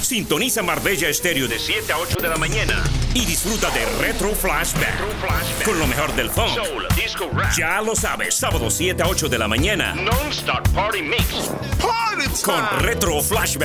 Sintoniza Marbella Estéreo de 7 a 8 de la mañana y disfruta de Retro Flashback, con lo mejor del funk, soul, disco, rap. Ya lo sabes, sábado 7 a 8 de la mañana. Non-stop party mix. Party time. Con Retro Flashback.